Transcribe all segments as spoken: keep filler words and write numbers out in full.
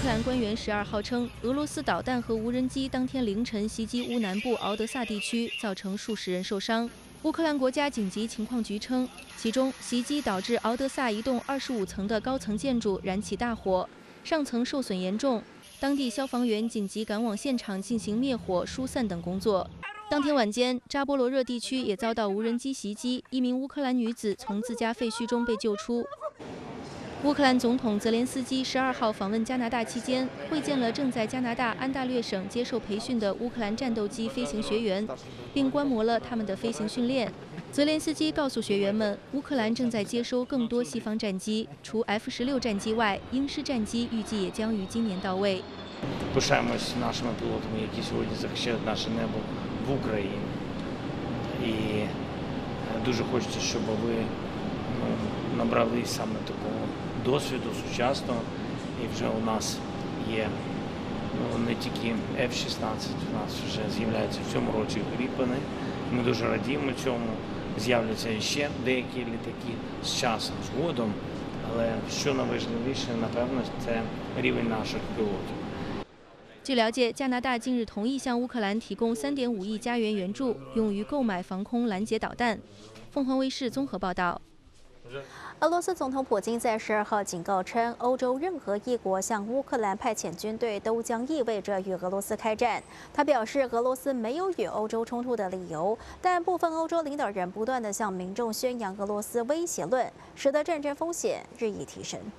兰官员十二号称，俄罗斯导弹和无人机当天凌晨袭击乌南部敖德萨地区，造成数十人受伤。乌克兰国家紧急情况局称，其中袭击导致敖德萨一栋二十五层的高层建筑燃起大火，上层受损严重。当地消防员紧急赶往现场进行灭火、疏散等工作。当天晚间，扎波罗热地区也遭到无人机袭击，一名乌克兰女子从自家废墟中被救出。乌克兰总统泽连斯基十二号访问加拿大期间，会见了正在加拿大安大略省接受培训的乌克兰战斗机飞行学员，并观摩了他们的飞行训练。泽连斯基告诉学员们，乌克兰正在接收更多西方战机，除 F 十六战机外，鹰式战机预计也将于今年到位。 Пишаємось нашими пілотами, які сьогодні захищають наше небо в Україні. І дуже хочеться, щоб ви ну, набрали саме такого досвіду сучасного. І вже у нас є ну, не тільки F шістнадцять, у нас вже з'являється в цьому році Гріпени. Ми дуже радіємо цьому. З'являться ще деякі літаки з часом, згодом. Але що найважливіше, напевно, це рівень наших пілотів. 据了解，加拿大近日同意向乌克兰提供 三点五亿加元援助，用于购买防空拦截导弹。凤凰卫视综合报道。 俄罗斯总统普京在十二号警告称，欧洲任何一国向乌克兰派遣军队，都将意味着与俄罗斯开战。他表示，俄罗斯没有与欧洲冲突的理由，但部分欧洲领导人不断地向民众宣扬俄罗斯威胁论，使得战争风险日益提升。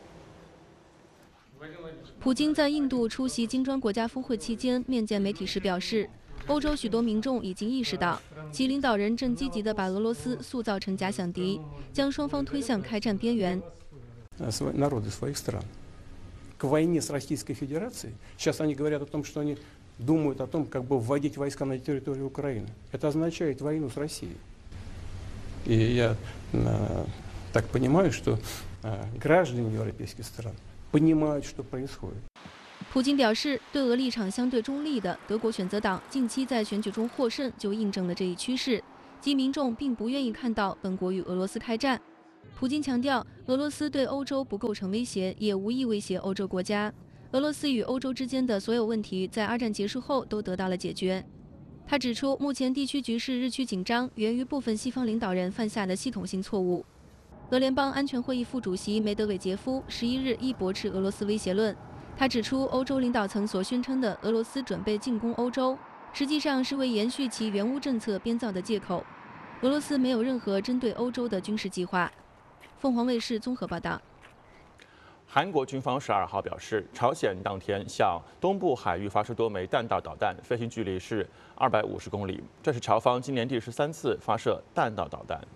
普京在印度出席金砖国家峰会期间面见媒体时表示，欧洲许多民众已经意识到，其领导人正积极地把俄罗斯塑造成假想敌，将双方推向开战边缘。 Народы своих стран к войне с Российской Федерацией. Сейчас они говорят о том, что они думают о том, как бы вводить войска на территорию Украины. Это означает войну с Россией. И я так понимаю, что граждане европейских стран понимают, что происходит. 普京表示，对俄立场相对中立的德国选择党近期在选举中获胜，就印证了这一趋势，即民众并不愿意看到本国与俄罗斯开战。普京强调，俄罗斯对欧洲不构成威胁，也无意威胁欧洲国家。俄罗斯与欧洲之间的所有问题在二战结束后都得到了解决。他指出，目前地区局势日趋紧张，源于部分西方领导人犯下的系统性错误。俄联邦安全会议副主席梅德韦杰夫十一日亦驳斥俄罗斯威胁论。他指出，欧洲领导层所宣称的俄罗斯准备进攻欧洲，实际上是为延续其援乌政策编造的借口。俄罗斯没有任何针对欧洲的军事计划。凤凰卫视综合报道。 韩国军方十二号表示，朝鲜当天向东部海域发射多枚弹道导弹，飞行距离是二百五十公里，这是朝方今年第十三次发射弹道导弹。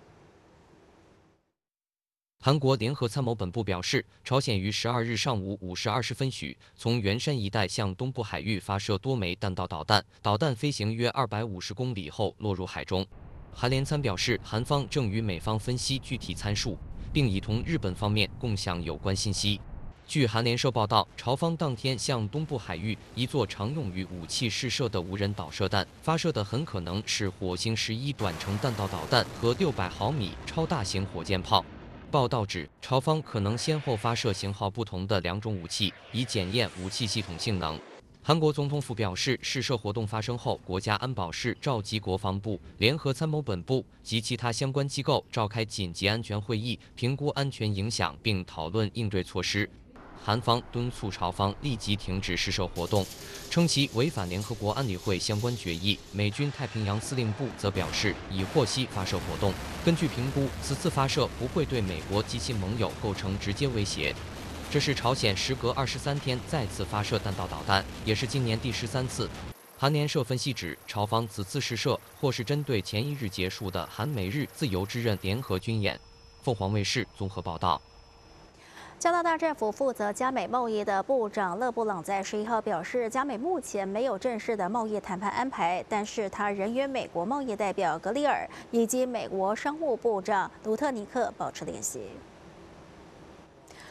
韩国联合参谋本部表示，朝鲜于十二日上午五时二十分许，从元山一带向东部海域发射多枚弹道导弹，导弹飞行约二百五十公里后落入海中。韩联参表示，韩方正与美方分析具体参数，并已同日本方面共享有关信息。据韩联社报道，朝方当天向东部海域一座常用于武器试射的无人导射弹发射的很可能是火星十一短程弹道导弹和六百毫米超大型火箭炮。 报道指，朝方可能先后发射型号不同的两种武器，以检验武器系统性能。韩国总统府表示，试射活动发生后，国家安保室召集国防部、联合参谋本部及其他相关机构召开紧急安全会议，评估安全影响并讨论应对措施。 韩方敦促朝方立即停止试射活动，称其违反联合国安理会相关决议。美军太平洋司令部则表示已获悉发射活动。根据评估，此次发射不会对美国及其盟友构成直接威胁。这是朝鲜时隔二十三天再次发射弹道导弹，也是今年第十三次。韩联社分析指，朝方此次试射或是针对前一日结束的韩美日自由之刃联合军演。凤凰卫视综合报道。 加拿大政府负责加美贸易的部长勒布朗在十一号表示，加美目前没有正式的贸易谈判安排，但是他仍与美国贸易代表格里尔以及美国商务部长卢特尼克保持联系。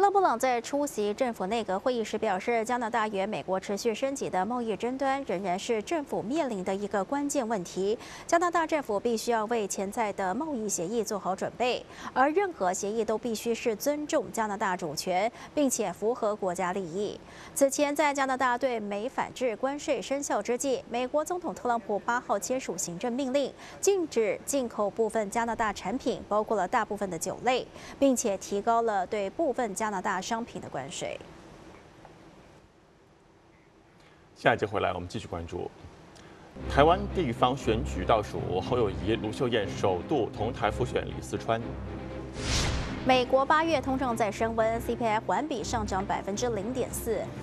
勒布朗在出席政府内阁会议时表示，加拿大与美国持续升级的贸易争端仍然是政府面临的一个关键问题。加拿大政府必须要为潜在的贸易协议做好准备，而任何协议都必须是尊重加拿大主权，并且符合国家利益。此前，在加拿大对美反制关税生效之际，美国总统特朗普八号签署行政命令，禁止进口部分加拿大产品，包括了大部分的酒类，并且提高了对部分加拿大商品的关税。 下一节回来，我们继续关注台湾地方选举倒数，侯友宜、卢秀燕首度同台复选李四川。 美国八月通胀再升温 ，C P I 环比上涨百分之零点四，